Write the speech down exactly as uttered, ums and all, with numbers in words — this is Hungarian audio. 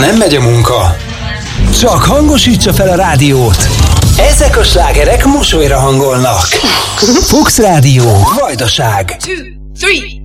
nem megy a munka, csak hangosítsa fel a rádiót. Ezek a slágerek mosolyra hangolnak. Fox Rádió, Vajdaság. Two, three.